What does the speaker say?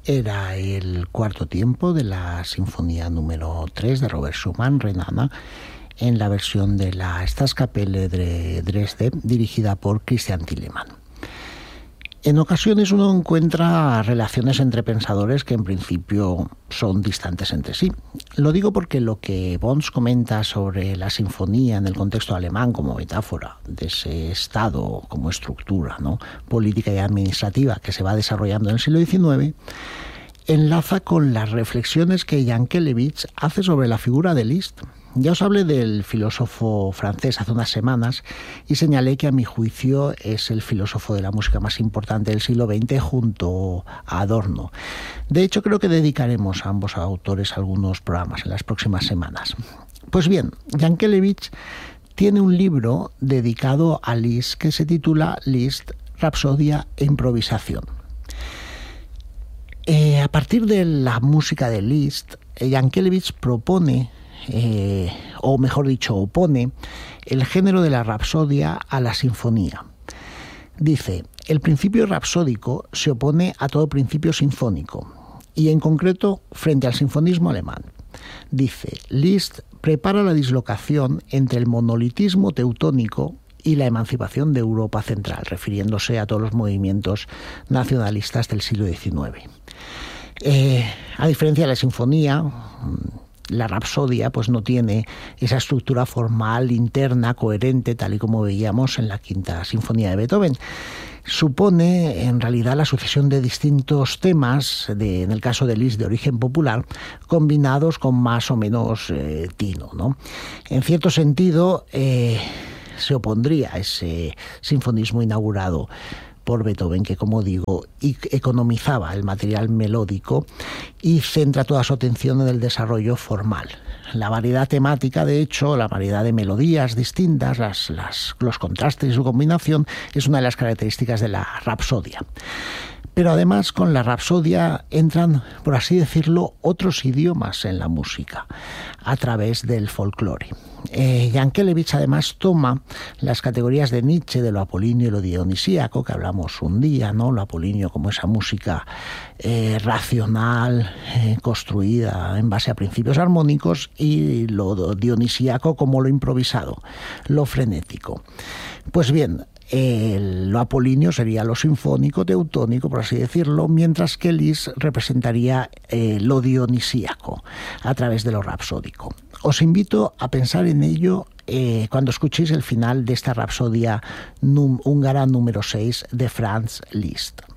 era el cuarto tiempo de la Sinfonía número 3 de Robert Schumann, Renana, en la versión de la Staatskapelle de Dresde, dirigida por Christian Thielemann. En ocasiones uno encuentra relaciones entre pensadores que en principio son distantes entre sí. Lo digo porque lo que Bonds comenta sobre la sinfonía en el contexto alemán como metáfora de ese Estado, como estructura, ¿no?, política y administrativa que se va desarrollando en el siglo XIX, enlaza con las reflexiones que Yankelevich hace sobre la figura de Liszt. Ya os hablé del filósofo francés hace unas semanas y señalé que a mi juicio es el filósofo de la música más importante del siglo XX junto a Adorno. De hecho, creo que dedicaremos a ambos autores algunos programas en las próximas semanas. Pues bien, Yankelevich tiene un libro dedicado a Liszt que se titula Liszt, Rapsodia e Improvisación. A partir de la música de Liszt, Yankelevich propone, o mejor dicho, opone el género de la rapsodia a la sinfonía. Dice, el principio rapsódico se opone a todo principio sinfónico, y en concreto frente al sinfonismo alemán. Dice, Liszt prepara la dislocación entre el monolitismo teutónico y la emancipación de Europa Central, refiriéndose a todos los movimientos nacionalistas del siglo XIX. A diferencia de la sinfonía, la rapsodia pues no tiene esa estructura formal interna coherente tal y como veíamos en la Quinta Sinfonía de Beethoven. Supone en realidad la sucesión de distintos temas, en el caso de Liszt de origen popular, combinados con más o menos tino, ¿no? En cierto sentido se opondría a ese sinfonismo inaugurado por Beethoven, que, como digo, economizaba el material melódico y centra toda su atención en el desarrollo formal. La variedad temática, de hecho, la variedad de melodías distintas, los contrastes y su combinación, es una de las características de la rapsodia. Pero además con la rapsodia entran, por así decirlo, otros idiomas en la música a través del folclore. Yankelevich además toma las categorías de Nietzsche, de lo apolíneo y lo dionisíaco, que hablamos un día, ¿no? Lo apolíneo como esa música racional, construida en base a principios armónicos, y lo dionisíaco como lo improvisado, lo frenético. Pues bien, lo apolíneo sería lo sinfónico, teutónico, por así decirlo, mientras que Liszt representaría lo dionisíaco a través de lo rapsódico. Os invito a pensar en ello cuando escuchéis el final de esta rapsodia húngara número 6 de Franz Liszt.